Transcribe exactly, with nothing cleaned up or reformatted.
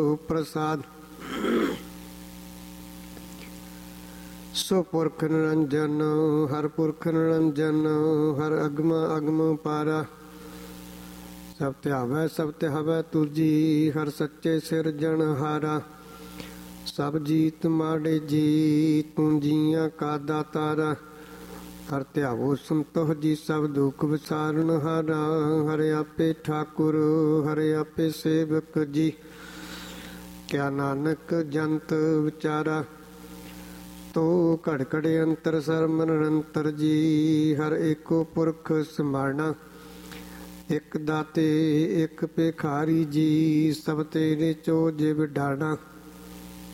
ਪ੍ਰਸਾਦ। ਸੋ ਪੁਰਖ ਨਿਰੰਜਨ ਹਰ ਪੁਰਖ ਨਿਰੰਜਨ ਹਰ ਅਗਮ ਅਗਮ ਪਾਰਾ। ਸਭ ਧਿਆਵੈ ਸਭ ਧਿਆਵੈ ਤੁਜੀ ਹਰ ਸੱਚੇ ਸਿਰਜਣਹਾਰਾ। ਸਭ ਜੀਤ ਮਾੜੇ ਜੀ ਤੂੰ ਜੀਆਂ ਕਾ ਦਾਤਾਰਾ। ਹਰ ਧਿਆਵੋ ਸੰਤੋਖ ਜੀ ਸਭ ਦੁੱਖ ਵਿਸਾਰਨਹਾਰਾ। ਹਰਿ ਆਪੇ ਠਾਕੁਰ ਹਰਿ ਆਪੇ ਸੇਵਕ ਜੀ ਕਿਆ ਨਾਨਕ ਜੰਤ ਵਿਚਾਰਾ। ਤੋ ਘੜ ਘੜ ਅੰਤਰ ਸਰਮ ਨਿਰੰਤਰ ਜੀ ਹਰ ਏਕੋ ਪੁਰਖ ਸਮਾਰਨਾ। ਇੱਕ ਦਾਤੇ ਇੱਕ ਭਿਖਾਰੀ ਜੀ ਸਭ ਤੇਰੇ ਚੋ ਜਿਵ ਡਾਰਨਾ।